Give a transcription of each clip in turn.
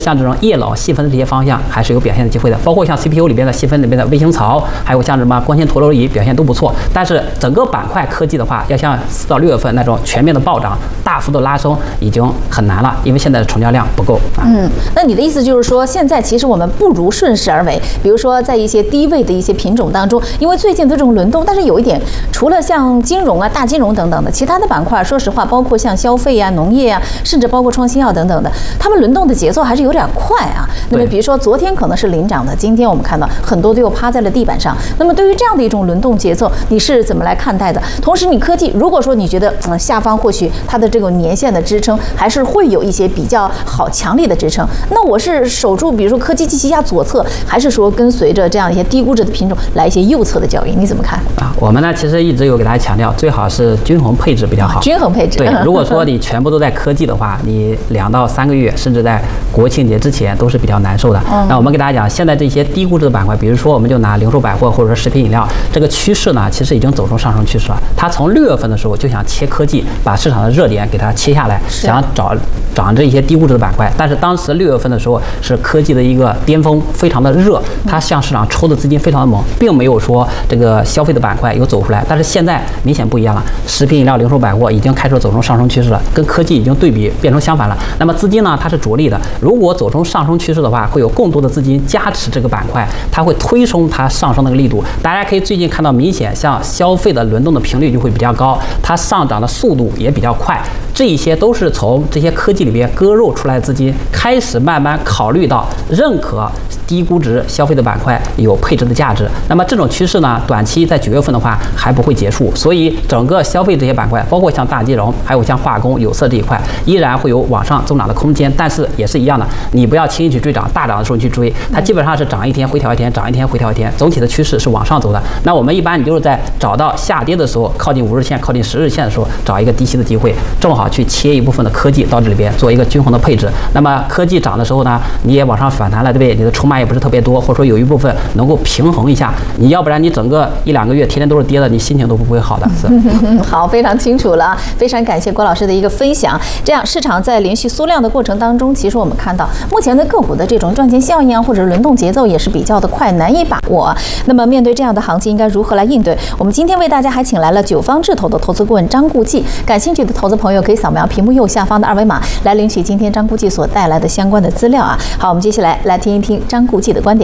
像这种液冷细分的这些方向还是有表现的机会的，包括像 CPU 里边的细分里边的微型槽，还有像什么光纤陀螺仪表现都不错。但是整个板块科技的话，要像4到6月份那种全面的暴涨、大幅的拉升已经很难了，因为现在的成交量不够啊。 那你的意思就是说，现在其实我们不如顺势而为，比如说在一些低位的一些品种当中，因为最近的这种轮动，但是有一点，除了像金融啊、大金融等等的，其他的板块，说实话，包括像消费啊、农业啊，甚至包括创新药等等的，他们轮动的节奏还是有点快啊。那么比如说昨天可能是领涨的，今天我们看到很多都又趴在了地板上。那么对于这样的一种轮动节奏，你是怎么来看待的？同时，你科技如果说你觉得下方或许它的这个年线的支撑还是会有一些比较好强力的支撑，那我是守住比如说科技旗下左侧，还是说跟随着这样一些低估值的品种来一些右侧的交易？你怎么看啊？我们呢其实一直有给大家强调，最好是均衡配置比较好。 均衡配置。 对，如果说你全部都在科技的话，你2到3个月，甚至在国庆节之前都是比较难受的。那我们给大家讲，现在这些低估值的板块，比如说我们就拿零售百货或者说食品饮料，这个趋势呢，其实已经走出上升趋势了。它从6月份的时候就想切科技，把市场的热点给它切下来，想涨这一些低估值的板块。但是当时6月份的时候是科技的一个巅峰，非常的热，它向市场抽的资金非常的猛，并没有说这个消费的板块有走出来。但是现在明显不一样了，食品饮料、零售百货已经开始走出上升趋势了，跟科技已经对比变成相反了。那么资金呢，它是着力的，如果走出上升趋势的话，会有更多的资金加持这个板块，它会推升它上升的力度。大家可以最近看到明显，像消费的轮动的频率就会比较高，它上涨的速度也比较快。这一些都是从这些科技里边割肉出来的资金，开始慢慢考虑到认可低估值消费的板块有配置的价值。那么这种趋势呢，短期在9月份的话还不会结束，所以整个消费这些板块，包括像大金融，还有像化工、有色这一块，依然会有往上增长的空间。但是也是一样的，你不要轻易去追涨，大涨的时候你去追，它基本上是涨一天回调一天，涨一天回调一天，总体的趋势是往上走的。那我们一般你就是在找到下跌的时候，靠近5日线、靠近10日线的时候，找一个低吸的机会，正好去切一部分的科技到这里边做一个均衡的配置。那么科技涨的时候呢，你也往上反弹了，对不对？你的筹码也不是特别多，或者说有一部分能够平衡一下，你要不然你整个1、2个月天天都是跌的，你心情都不会好的。 好，非常清楚了，非常感谢郭老师的一个分享。这样市场在连续缩量的过程当中，其实我们看到目前的个股的这种赚钱效应啊，或者轮动节奏也是比较的快，难以把握。那么面对这样的行情，应该如何来应对？我们今天为大家还请来了9方智投的投资顾问张顾忌，感兴趣的投资朋友可以扫描屏幕右下方的2维码来领取今天张顾忌所带来的相关的资料啊。好，我们接下来来听一听张顾忌的观点。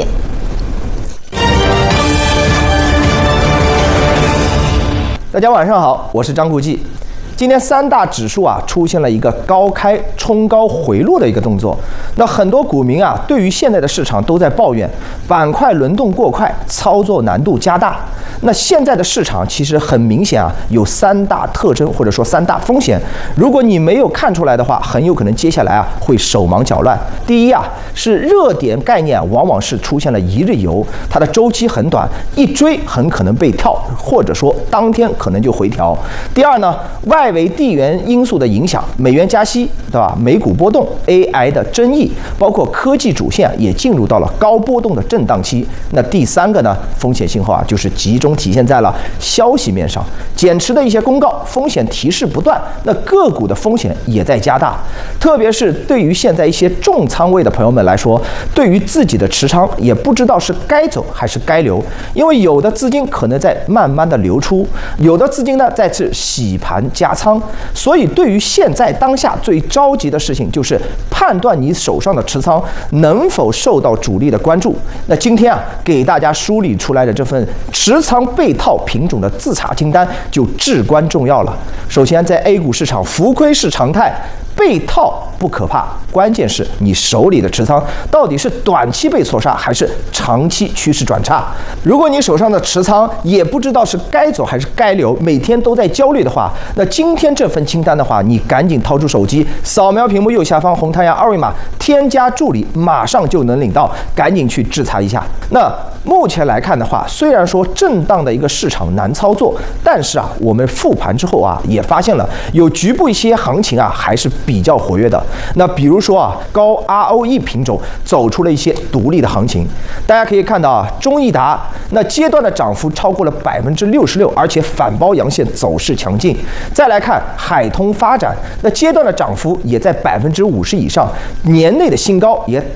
大家晚上好，我是张顾忌。今天3大指数出现了一个高开冲高回落的一个动作。那很多股民对于现在的市场都在抱怨板块轮动过快，操作难度加大。那现在的市场其实很明显有3大特征，或者说3大风险。如果你没有看出来的话，很有可能接下来会手忙脚乱。第一是热点概念往往是出现了一日游，它的周期很短，一追很可能被跳，或者说当天可能就回调。第二呢，外围地缘因素的影响，美元加息，对吧？美股波动 ，AI 的争议，包括科技主线也进入到了高波动的震荡期。那第3个呢，风险信号就是集中体现在了消息面上，减持的一些公告，风险提示不断，那个股的风险也在加大。特别是对于现在一些重仓位的朋友们来说，对于自己的持仓也不知道是该走还是该留，因为有的资金可能在慢慢的流出，有的资金呢在这洗盘加仓。所以对于现在当下最着急的事情，就是判断你手上的持仓能否受到主力的关注。那今天给大家梳理出来的这份持仓被套品种的自查清单就至关重要了。首先，在 A 股市场，浮亏是常态，被套不可怕，关键是你手里的持仓到底是短期被错杀还是长期趋势转差。如果你手上的持仓也不知道是该走还是该留，每天都在焦虑的话，那今天这份清单的话，你赶紧掏出手机，扫描屏幕右下方红太阳2维码，添加助理，马上就能领到，赶紧去制裁一下。那目前来看的话，虽然说震荡的一个市场难操作，但是我们复盘之后也发现了有局部一些行情还是比较活跃的。那比如说啊，高 ROE 品种走出了一些独立的行情。大家可以看到啊，中益达那阶段的涨幅超过了66%，而且反包阳线走势强劲。再来看海通发展，那阶段的涨幅也在50%以上，年内的新高也